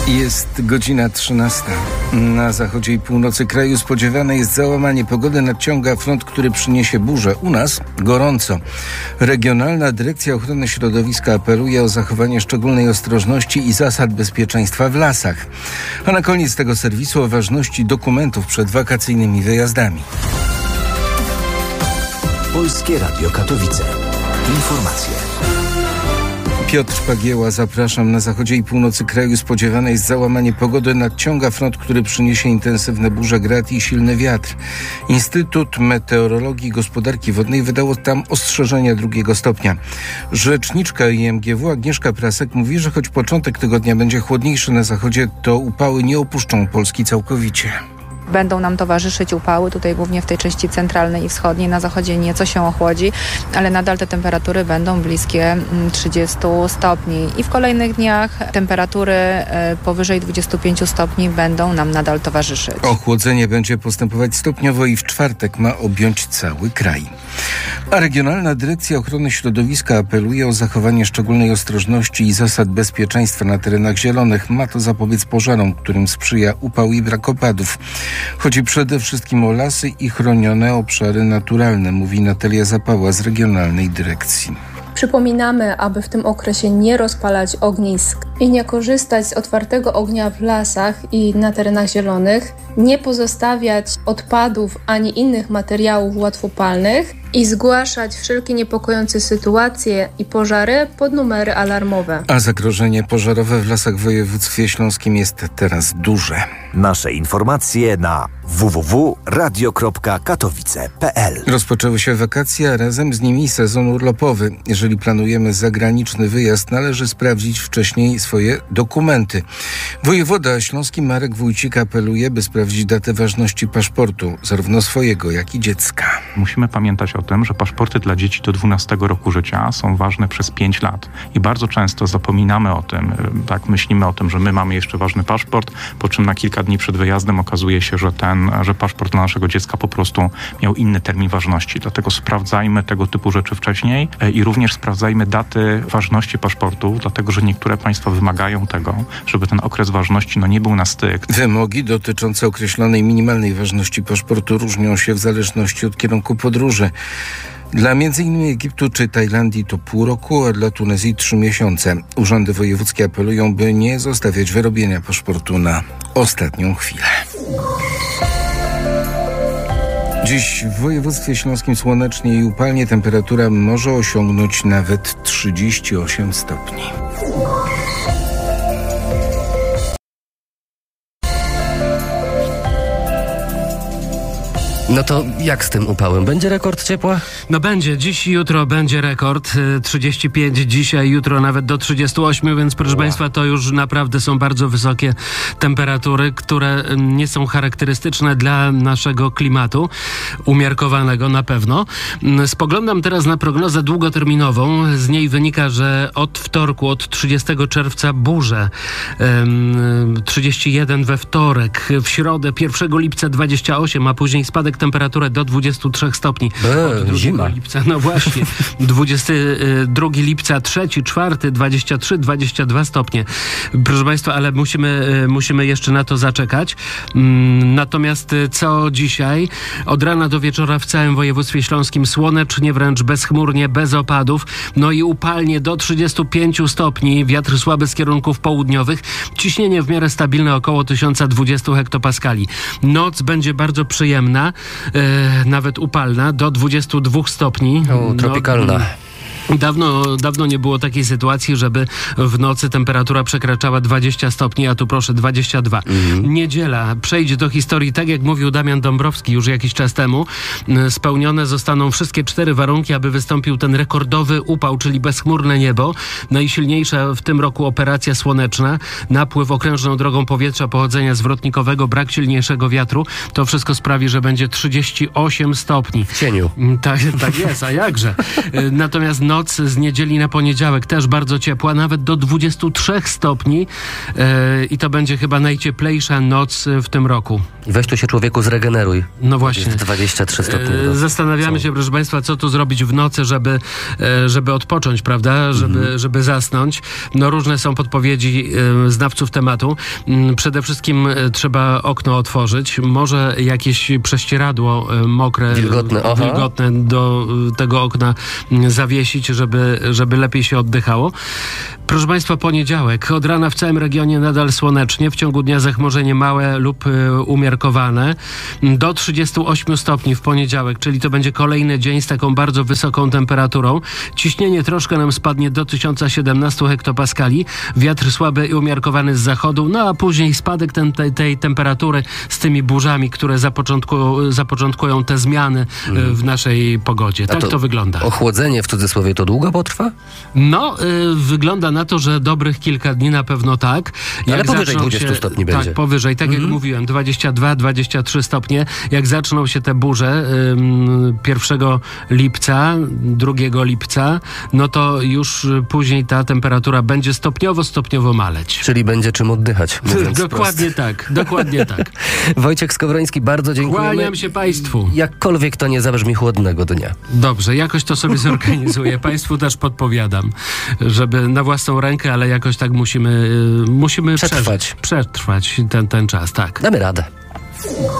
Jest godzina 13. Na zachodzie i północy kraju spodziewane jest załamanie pogody. Nadciąga front, który przyniesie burzę. U nas gorąco. Regionalna Dyrekcja Ochrony Środowiska apeluje o zachowanie szczególnej ostrożności i zasad bezpieczeństwa w lasach. A na koniec tego serwisu o ważności dokumentów przed wakacyjnymi wyjazdami. Polskie Radio Katowice. Informacje. Piotr Pagieła, zapraszam. Na zachodzie i północy kraju spodziewane jest załamanie pogody. Nadciąga front, który przyniesie intensywne burze, grad i silny wiatr. Instytut Meteorologii i Gospodarki Wodnej wydał tam ostrzeżenia 2 stopnia. Rzeczniczka IMGW Agnieszka Prasek mówi, że choć początek tygodnia będzie chłodniejszy na zachodzie, to upały nie opuszczą Polski całkowicie. Będą nam towarzyszyć upały, tutaj głównie w tej części centralnej i wschodniej. Na zachodzie nieco się ochłodzi, ale nadal te temperatury będą bliskie 30 stopni. I w kolejnych dniach temperatury powyżej 25 stopni będą nam nadal towarzyszyć. Ochłodzenie będzie postępować stopniowo i w czwartek ma objąć cały kraj. A Regionalna Dyrekcja Ochrony Środowiska apeluje o zachowanie szczególnej ostrożności i zasad bezpieczeństwa na terenach zielonych. Ma to zapobiec pożarom, którym sprzyja upał i brak opadów. Chodzi przede wszystkim o lasy i chronione obszary naturalne, mówi Natalia Zapała z Regionalnej Dyrekcji. Przypominamy, aby w tym okresie nie rozpalać ognisk i nie korzystać z otwartego ognia w lasach i na terenach zielonych, nie pozostawiać odpadów ani innych materiałów łatwopalnych i zgłaszać wszelkie niepokojące sytuacje i pożary pod numery alarmowe. A zagrożenie pożarowe w lasach w województwie śląskim jest teraz duże. Nasze informacje na www.radio.katowice.pl. Rozpoczęły się wakacje, a razem z nimi sezon urlopowy. Jeżeli planujemy zagraniczny wyjazd, należy sprawdzić wcześniej swoje dokumenty. Wojewoda śląski Marek Wójcik apeluje, by sprawdzić datę ważności paszportu, zarówno swojego, jak i dziecka. Musimy pamiętać o tym, że paszporty dla dzieci do 12 roku życia są ważne przez 5 lat. I bardzo często zapominamy o tym, tak myślimy o tym, że my mamy jeszcze ważny paszport, po czym na kilka dni przed wyjazdem okazuje się, że paszport dla naszego dziecka po prostu miał inny termin ważności. Dlatego sprawdzajmy tego typu rzeczy wcześniej i również sprawdzajmy daty ważności paszportu, dlatego że niektóre państwa wymagają tego, żeby ten okres ważności nie był na styk. Wymogi dotyczące określonej minimalnej ważności paszportu różnią się w zależności od kierunku podróży. Dla m.in. Egiptu czy Tajlandii to pół roku, a dla Tunezji 3 miesiące. Urzędy wojewódzkie apelują, by nie zostawiać wyrobienia paszportu na ostatnią chwilę. Dziś w województwie śląskim słonecznie i upalnie. Temperatura może osiągnąć nawet 38 stopni. No to jak z tym upałem? Będzie rekord ciepła? No będzie. Dziś i jutro będzie rekord. 35 dzisiaj, jutro nawet do 38, więc proszę Państwa, to już naprawdę są bardzo wysokie temperatury, które nie są charakterystyczne dla naszego klimatu, umiarkowanego na pewno. Spoglądam teraz na prognozę długoterminową. Z niej wynika, że od wtorku, od 30 czerwca burze. 31 we wtorek, w środę 1 lipca 28, a później spadek temperatury do 23 stopni. Od 2 zima. lipca, no właśnie. 22 lipca, 3, 4, 23, 22 stopnie. Proszę Państwa, ale musimy jeszcze na to zaczekać. Natomiast co dzisiaj? Od rana do wieczora w całym województwie śląskim słonecznie, wręcz bezchmurnie, bez opadów. No i upalnie do 35 stopni. Wiatr słaby z kierunków południowych. Ciśnienie w miarę stabilne, około 1020 hektopaskali. Noc będzie bardzo przyjemna. Nawet upalna, do 22 stopni. Tropikalna. Dawno nie było takiej sytuacji, żeby w nocy temperatura przekraczała 20 stopni, a tu proszę 22. Niedziela przejdzie do historii, tak jak mówił Damian Dąbrowski już jakiś czas temu. Spełnione zostaną wszystkie 4 warunki, aby wystąpił ten rekordowy upał, czyli bezchmurne niebo. Najsilniejsza w tym roku operacja słoneczna, napływ okrężną drogą powietrza pochodzenia zwrotnikowego, brak silniejszego wiatru. To wszystko sprawi, że będzie 38 stopni. W cieniu. Tak jest, a jakże. Natomiast noc z niedzieli na poniedziałek też bardzo ciepła, nawet do 23 stopni i to będzie chyba najcieplejsza noc w tym roku. I weź tu się człowieku zregeneruj. No właśnie. Jest 23 stopnie. Zastanawiamy się, proszę Państwa, co tu zrobić w nocy, żeby odpocząć, prawda? Żeby zasnąć. No różne są podpowiedzi znawców tematu. Przede wszystkim trzeba okno otworzyć. Może jakieś prześcieradło mokre, wilgotne do tego okna zawiesić, żeby lepiej się oddychało. Proszę Państwa, poniedziałek. Od rana w całym regionie nadal słonecznie. W ciągu dnia zachmurzenie małe lub umiarkowane. Do 38 stopni w poniedziałek, czyli to będzie kolejny dzień z taką bardzo wysoką temperaturą. Ciśnienie troszkę nam spadnie do 1017 hektopaskali. Wiatr słaby i umiarkowany z zachodu, no a później spadek tej temperatury z tymi burzami, które zapoczątkują te zmiany w naszej pogodzie. Tak to wygląda. Ochłodzenie w cudzysłowie to długo potrwa? No, wygląda na to, że dobrych kilka dni na pewno tak. Ale powyżej 20 stopni będzie. Tak, powyżej. Tak jak mówiłem, 22-23 stopnie. Jak zaczną się te burze 1 lipca, 2 lipca, no to już później ta temperatura będzie stopniowo maleć. Czyli będzie czym oddychać, mówiąc Dokładnie tak, dokładnie tak. Wojciech Skowroński, bardzo dziękujemy. Kłaniam się Państwu. Jakkolwiek to nie zabrzmi chłodnego dnia. Dobrze, jakoś to sobie zorganizuję. Państwu też podpowiadam, żeby na własną rękę, ale jakoś tak musimy przetrwać ten czas, tak. Damy radę.